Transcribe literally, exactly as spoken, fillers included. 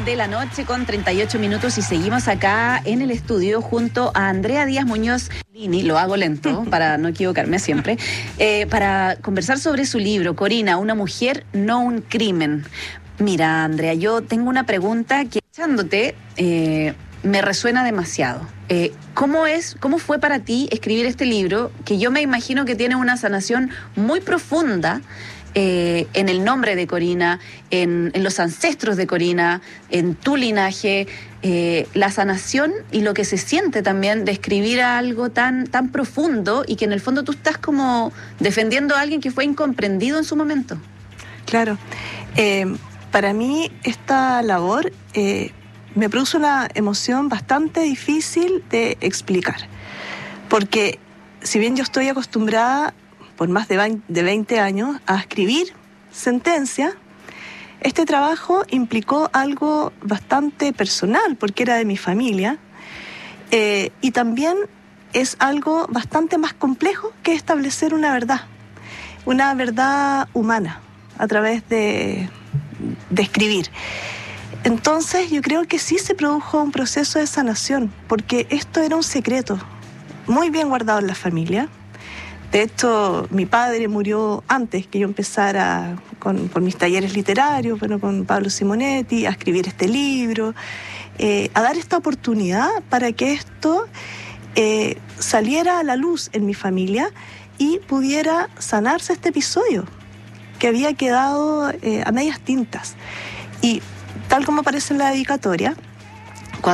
de la noche con treinta y ocho minutos y seguimos acá en el estudio junto a Andrea Díaz Muñoz Lini, lo hago lento para no equivocarme siempre, eh, para conversar sobre su libro, Corina, una mujer, no un crimen. Mira, Andrea, yo tengo una pregunta que, echándote, eh, me resuena demasiado. Eh, ¿cómo es, cómo fue para ti escribir este libro, que yo me imagino que tiene una sanación muy profunda, Eh, en el nombre de Corina, en, en los ancestros de Corina, en tu linaje, eh, la sanación y lo que se siente también de escribir algo tan, tan profundo y que en el fondo tú estás como defendiendo a alguien que fue incomprendido en su momento? Claro. Eh, para mí esta labor eh, me produce una emoción bastante difícil de explicar, porque si bien yo estoy acostumbrada por más de veinte años, a escribir sentencias, este trabajo implicó algo bastante personal, porque era de mi familia, eh, y también es algo bastante más complejo que establecer una verdad, una verdad humana, a través de, de escribir. Entonces yo creo que sí se produjo un proceso de sanación, porque esto era un secreto muy bien guardado en la familia. De hecho, mi padre murió antes que yo empezara con, con mis talleres literarios, bueno, con Pablo Simonetti, a escribir este libro, eh, a dar esta oportunidad para que esto eh, saliera a la luz en mi familia y pudiera sanarse este episodio que había quedado eh, a medias tintas. Y tal como aparece en la dedicatoria,